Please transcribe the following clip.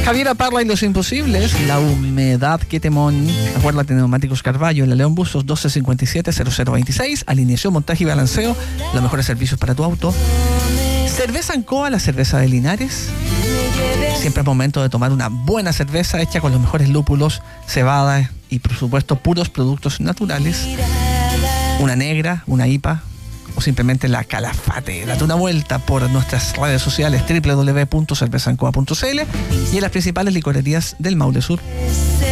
Javiera Parra y los imposibles, la humedad que temón. Acuérdate, neumáticos Carballo en la León Bustos 1257-0026. Alineación, montaje y balanceo. Los mejores servicios para tu auto. Cerveza Ancoa, la cerveza de Linares. Siempre es momento de tomar una buena cerveza hecha con los mejores lúpulos, cebada y por supuesto puros productos naturales. Una negra, una IPA o simplemente la Calafate. Date una vuelta por nuestras redes sociales www.cervezancoa.cl y en las principales licorerías del Maule Sur.